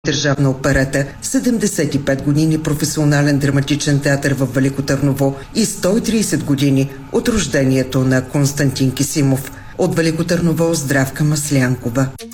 Държавна оперета, 75 години професионален драматичен театър в Велико Търново и 130 години от рождението на Константин Кисимов. От Велико Търново Здравка Маслянкова.